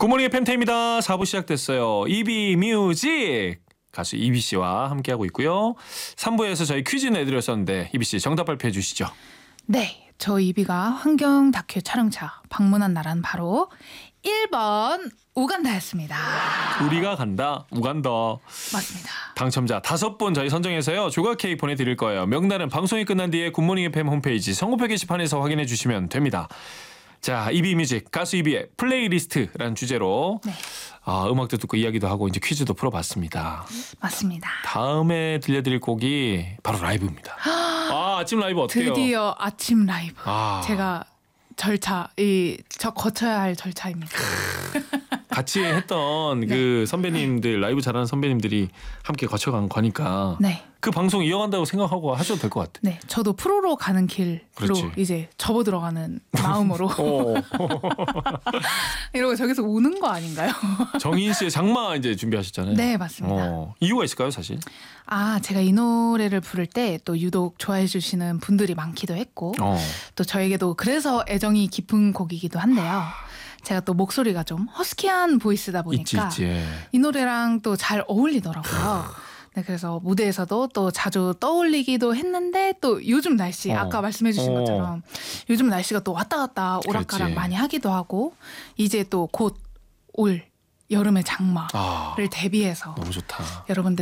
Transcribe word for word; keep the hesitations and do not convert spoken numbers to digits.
굿모닝 팬테입니다. 사 부 시작됐어요. 이비 뮤직 가수 이비 씨와 함께하고 있고요. 삼 부에서 저희 퀴즈 내드렸었는데 이비 씨 정답 발표해 주시죠. 네, 저 이비가 환경 다큐 촬영차 방문한 나라는 바로 일 번 우간다였습니다. 우리가 간다 우간다. 맞습니다. 당첨자 다섯 분 저희 선정해서요 조각 케이크 보내드릴 거예요. 명단은 방송이 끝난 뒤에 굿모닝 에프엠 홈페이지 선고표 게시판에서 확인해 주시면 됩니다. 자, 이비 뮤직 가수 이비의 플레이리스트라는 주제로 네. 아, 음악도 듣고 이야기도 하고 이제 퀴즈도 풀어봤습니다. 맞습니다. 다음에 들려드릴 곡이 바로 라이브입니다. 아, 아침 라이브 어때요? 드디어 아침 라이브. 아. 제가 절차, 이 저 거쳐야 할 절차입니다. 같이 했던 네. 그 선배님들 라이브 잘하는 선배님들이 함께 거쳐간 거니까 네. 그 방송 이어간다고 생각하고 하셔도 될 것 같아. 네, 저도 프로로 가는 길로 그렇지. 이제 접어 들어가는 마음으로 오. 이러고 저기서 우는 거 아닌가요? 정인 씨의 장마 이제 준비하셨잖아요. 네, 맞습니다. 어, 이유가 있을까요, 사실? 아, 제가 이 노래를 부를 때 또 유독 좋아해 주시는 분들이 많기도 했고 어. 또 저에게도 그래서 애정이 깊은 곡이기도 한데요. 제가 또 목소리가 좀 허스키한 보이스다 보니까 있지, 있지. 이 노래랑 또 잘 어울리더라고요. 네, 그래서 무대에서도 또 자주 떠올리기도 했는데 또 요즘 날씨 어. 아까 말씀해 주신 어. 것처럼 요즘 날씨가 또 왔다 갔다 오락가락 그렇지. 많이 하기도 하고 이제 또 곧 올 여름의 장마를 아, 대비해서 너무 좋다. 여러분들